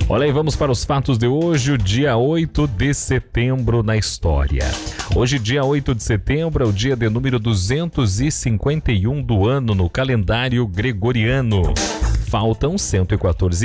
Olha aí, vamos para os fatos de hoje, o dia 8 de setembro na história. Hoje, dia 8 de setembro, é o dia de número 251 do ano no calendário gregoriano. Faltam 114